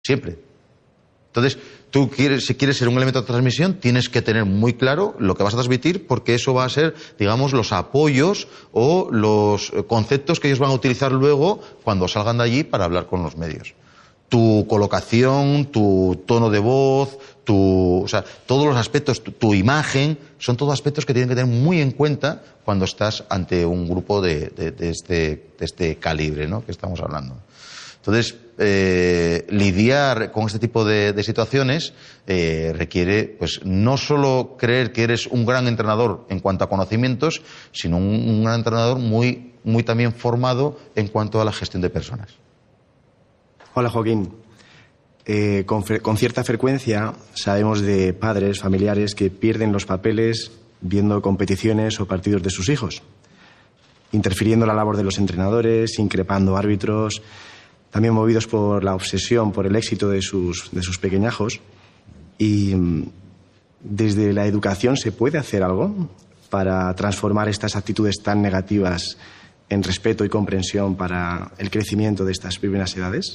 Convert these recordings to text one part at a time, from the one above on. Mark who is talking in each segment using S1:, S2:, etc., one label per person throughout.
S1: Siempre. Entonces, si quieres ser un elemento de transmisión, tienes que tener muy claro lo que vas a transmitir, porque eso va a ser, digamos, los apoyos o los conceptos que ellos van a utilizar luego cuando salgan de allí para hablar con los medios. Tu colocación, tu tono de voz, o sea, todos los aspectos, tu imagen, son todos aspectos que tienen que tener muy en cuenta cuando estás ante un grupo de este calibre, ¿no?, que estamos hablando. Entonces, lidiar con este tipo de situaciones requiere, pues, no solo creer que eres un gran entrenador en cuanto a conocimientos, sino un gran entrenador muy también formado en cuanto a la gestión de personas.
S2: Hola, Joaquín. Con cierta frecuencia sabemos de padres, familiares que pierden los papeles viendo competiciones o partidos de sus hijos, interfiriendo la labor de los entrenadores, increpando árbitros, también movidos por la obsesión por el éxito de sus pequeñajos. Y desde la educación, ¿se puede hacer algo para transformar estas actitudes tan negativas en respeto y comprensión para el crecimiento de estas primeras edades?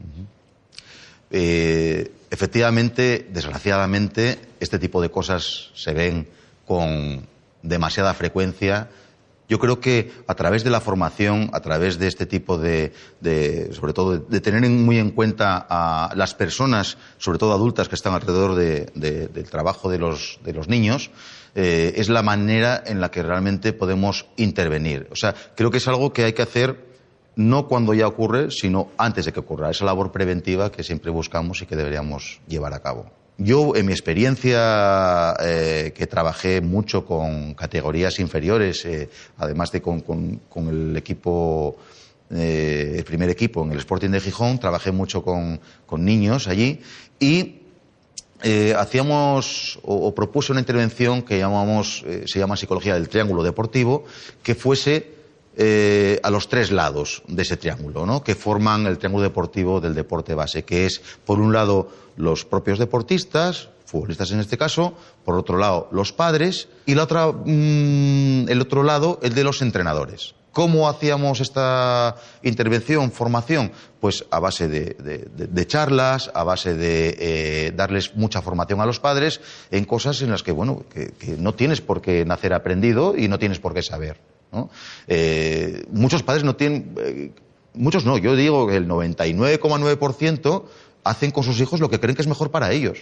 S1: Efectivamente, desgraciadamente, este tipo de cosas se ven con demasiada frecuencia. Yo creo que a través de la formación, a través de este tipo sobre todo de tener muy en cuenta a las personas, sobre todo adultas que están alrededor del trabajo de los niños, es la manera en la que realmente podemos intervenir. O sea, creo que es algo que hay que hacer no cuando ya ocurre, sino antes de que ocurra. Esa labor preventiva que siempre buscamos y que deberíamos llevar a cabo. Yo, en mi experiencia, que trabajé mucho con categorías inferiores, además de con el equipo, el primer equipo en el Sporting de Gijón, trabajé mucho con niños allí y hacíamos o propuse una intervención que se llama psicología del triángulo deportivo, que fuese a los tres lados de ese triángulo, ¿no?, que forman el triángulo deportivo del deporte base, que es, por un lado, los propios deportistas, futbolistas en este caso, por otro lado, los padres, y el otro lado, el de los entrenadores. ¿Cómo hacíamos esta intervención, formación? Pues a base de charlas, a base de darles mucha formación a los padres en cosas en las que, bueno, que no tienes por qué nacer aprendido y no tienes por qué saber, ¿no? Muchos padres no tienen, muchos no, yo digo que el 99,9% hacen con sus hijos lo que creen que es mejor para ellos,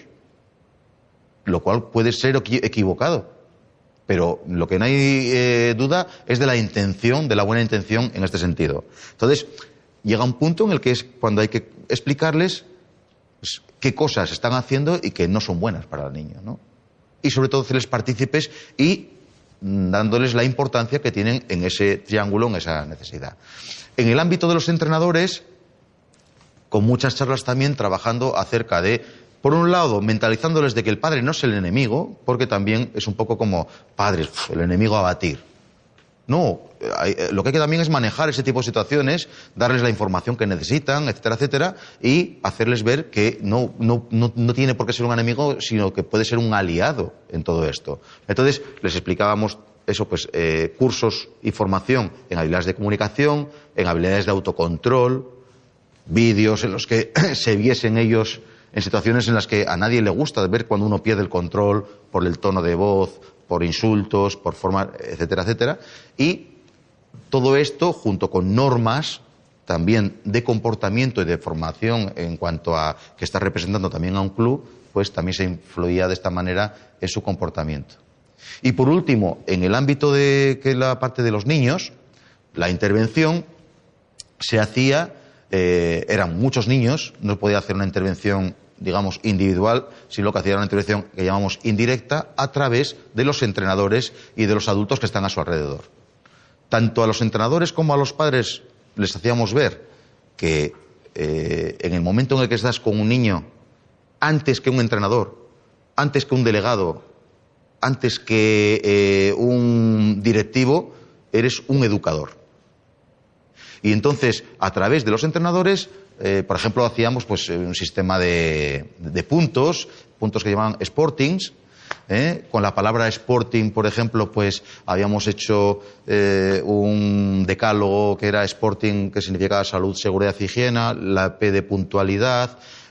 S1: lo cual puede ser equivocado, pero lo que no hay duda es de la intención, de la buena intención en este sentido. Entonces, llega un punto en el que es cuando hay que explicarles, pues, qué cosas están haciendo y que no son buenas para el niño, ¿no? Y sobre todo hacerles partícipes y dándoles la importancia que tienen en ese triángulo, en esa necesidad. En el ámbito de los entrenadores, con muchas charlas también trabajando acerca de, por un lado, mentalizándoles de que el padre no es el enemigo, porque también es un poco como padres, el enemigo a batir. No, lo que hay que también es manejar ese tipo de situaciones, darles la información que necesitan, etcétera, etcétera, y hacerles ver que no tiene por qué ser un enemigo, sino que puede ser un aliado en todo esto. Entonces, les explicábamos eso, pues, cursos y formación en habilidades de comunicación, en habilidades de autocontrol, vídeos en los que se viesen ellos en situaciones en las que a nadie le gusta ver cuando uno pierde el control por el tono de voz, por insultos, por forma, etcétera, etcétera. Y todo esto, junto con normas también de comportamiento y de formación en cuanto a que está representando también a un club, pues también se influía de esta manera en su comportamiento. Y por último, en el ámbito de que la parte de los niños, la intervención se hacía, eran muchos niños, no podía hacer una intervención, digamos, individual, sino que hacía una intervención que llamamos indirecta a través de los entrenadores y de los adultos que están a su alrededor. Tanto a los entrenadores como a los padres les hacíamos ver que en el momento en el que estás con un niño, antes que un entrenador, antes que un delegado, antes que un directivo, eres un educador. Y entonces, a través de los entrenadores, por ejemplo, hacíamos, pues, un sistema de puntos que llamaban sportings. Con la palabra sporting, por ejemplo, pues habíamos hecho un decálogo que era sporting, que significaba salud, seguridad y higiene, la P de puntualidad,